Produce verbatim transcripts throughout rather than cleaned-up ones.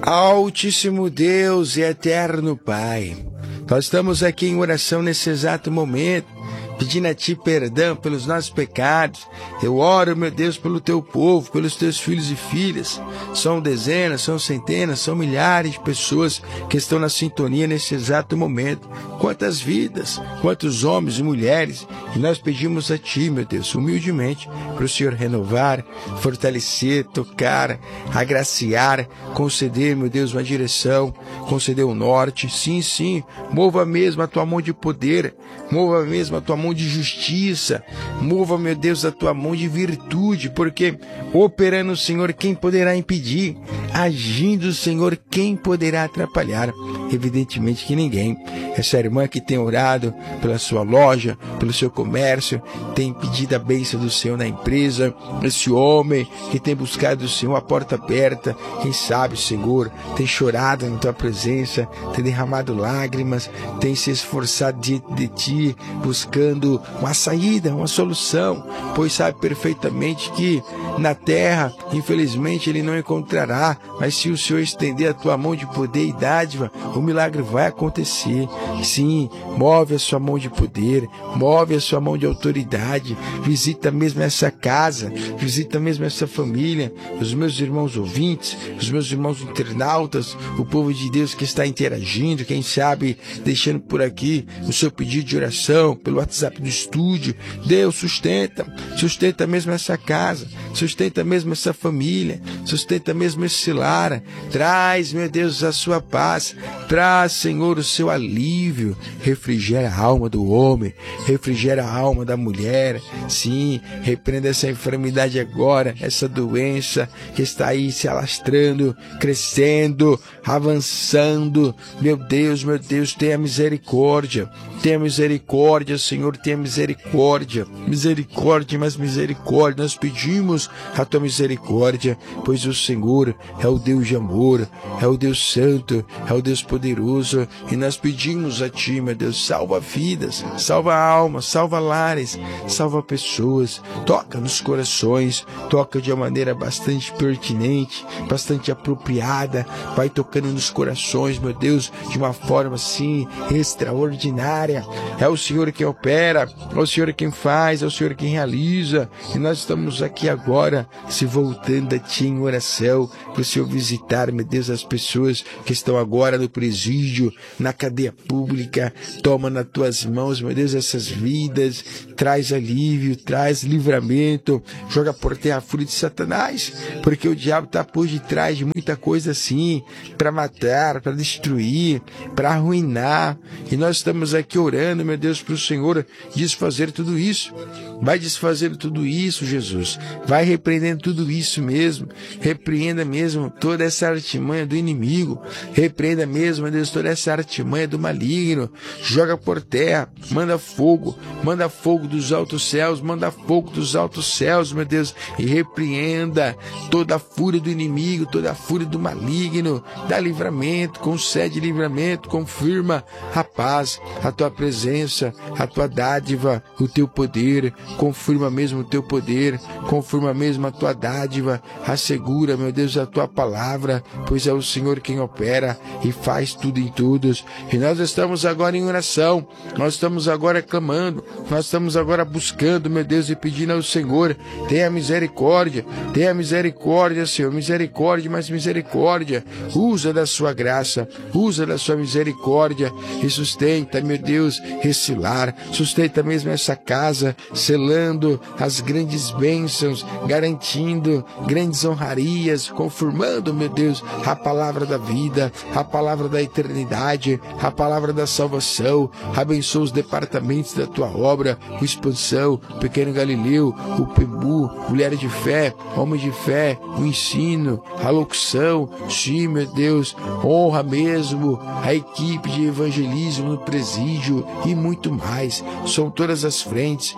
Altíssimo Deus e eterno Pai, nós estamos aqui em oração nesse exato momento, pedindo a Ti perdão pelos nossos pecados. Eu oro, meu Deus, pelo Teu povo, pelos Teus filhos e filhas. São dezenas, são centenas, são milhares de pessoas que estão na sintonia nesse exato momento. Quantas vidas, quantos homens e mulheres. E nós pedimos a Ti, meu Deus, humildemente, para o Senhor renovar, fortalecer, tocar, agraciar, conceder, meu Deus, uma direção, conceder o norte. Sim, sim, mova mesmo a Tua mão de poder, mova mesmo a Tua mão de justiça, mova, meu Deus, a Tua mão de virtude, porque operando o Senhor, quem poderá impedir? Agindo o Senhor, quem poderá atrapalhar? Evidentemente que ninguém. Essa irmã que tem orado pela sua loja, pelo seu comércio, tem pedido a bênção do Senhor na empresa. Esse homem que tem buscado o Senhor a porta aberta, quem sabe, Senhor, tem chorado na Tua presença, tem derramado lágrimas, tem se esforçado diante de Ti, buscando uma saída, uma solução, pois sabe perfeitamente que na terra, infelizmente, ele não encontrará, mas se o Senhor estender a Tua mão de poder e dádiva, o milagre vai acontecer. Sim, move a Sua mão de poder, move a Sua mão de autoridade, visita mesmo essa casa, visita mesmo essa família, os meus irmãos ouvintes, os meus irmãos internautas, o povo de Deus que está interagindo, quem sabe deixando por aqui o seu pedido de oração pelo WhatsApp do estúdio. Deus sustenta, sustenta mesmo essa casa, sustenta mesmo essa família, sustenta mesmo esse lar. Traz, meu Deus, a Sua paz, traz, Senhor, o Seu alívio, refrigera a alma do homem, refrigera a alma da mulher. Sim, repreenda essa enfermidade agora, essa doença que está aí se alastrando, crescendo, avançando. Meu Deus, meu Deus, tenha misericórdia, tenha misericórdia, Senhor, tenha misericórdia, misericórdia, mas misericórdia. Nós pedimos a Tua misericórdia, pois o Senhor é o Deus de amor, é o Deus santo, é o Deus poderoso, e nós pedimos a Ti, meu Deus, salva vidas, salva almas, salva lares, salva pessoas, toca nos corações, toca de uma maneira bastante pertinente, bastante apropriada, vai tocando nos corações, meu Deus, de uma forma assim extraordinária. É o Senhor quem opera, é o Senhor quem faz, é o Senhor quem realiza, e nós estamos aqui agora se voltando a Ti em oração, para o Senhor visitar, meu Deus, as pessoas que estão agora no presídio, na cadeia pública. Toma nas Tuas mãos, meu Deus, essas vidas, traz alívio, traz livramento, joga por terra a fúria de Satanás, porque o diabo está por detrás de muita coisa assim, para matar, para destruir, para arruinar, e nós estamos aqui orando, meu Deus, para o Senhor desfazer tudo isso. Vai desfazer tudo isso, Jesus, vai repreendendo tudo isso mesmo, repreenda mesmo toda essa artimanha do inimigo, repreenda mesmo, meu Deus, toda essa artimanha do maligno, joga por terra, manda fogo, manda fogo dos altos céus, manda fogo dos altos céus, meu Deus, e repreenda toda a fúria do inimigo, toda a fúria do maligno. Dá livramento, concede livramento, confirma a paz, a Tua presença, a Tua dádiva, o Teu poder, confirma mesmo o Teu poder, confirma mesmo a Tua dádiva, assegura, meu Deus, a Tua palavra, pois é o Senhor quem opera e faz tudo em todos. E nós estamos agora em oração, nós estamos agora clamando, nós estamos agora buscando, meu Deus, e pedindo ao Senhor, tenha misericórdia, tenha misericórdia, Senhor, misericórdia, mas misericórdia, usa da Sua graça, usa da Sua misericórdia e sustenta, meu Deus, esse lar, sustenta mesmo essa casa, selando as grandes bênçãos, garantindo grandes honrarias, confirmando, meu Deus, a palavra da vida, a palavra da eternidade, a palavra da salvação. Abençoa os departamentos da Tua obra, o Expansão, o Pequeno Galileu, o Pebu, Mulheres de Fé, Homens de Fé, o Ensino, a locução. Sim, meu Deus, honra mesmo a equipe de evangelismo no presídio e muito mais. São todas as frentes, são todas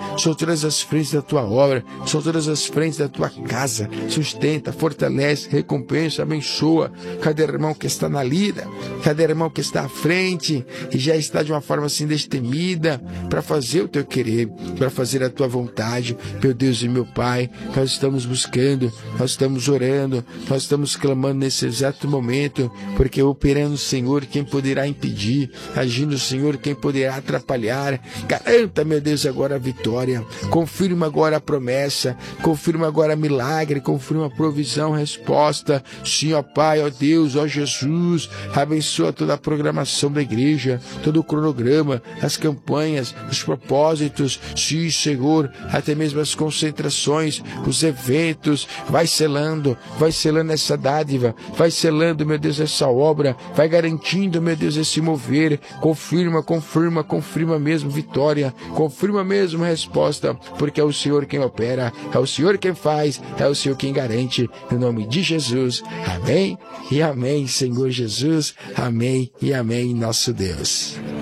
todas as frentes da tua obra, são todas as frentes da tua casa. Sustenta, fortalece, recompensa, abençoa cada irmão que está na lida, cada irmão que está à frente e já está de uma forma assim destemida para fazer o teu querer, para fazer a tua vontade. Meu Deus e meu Pai, nós estamos buscando, nós estamos orando, nós estamos clamando nesse exato momento, porque operando o Senhor, quem poderá impedir? Agindo o Senhor, quem poderá atrapalhar? Garanta, meu Deus, agora a vitória, confirma agora a promessa, confirma agora milagre, confirma a provisão, resposta. Sim, ó Pai, ó Deus, ó Jesus, abençoa toda a programação da igreja, todo o cronograma, as campanhas, os propósitos. Sim, Senhor, até mesmo as concentrações, os eventos, vai selando, vai selando essa dádiva, vai selando, meu Deus, essa obra, vai garantindo, meu Deus, esse mover. Confirma, confirma, confirma mesmo vitória, confirma mesmo resposta, porque é o Senhor quem opera, é o Senhor quem faz, é o Senhor quem garante, no nome de Jesus. Amém e amém, Senhor Jesus. Amém e amém, nosso Deus.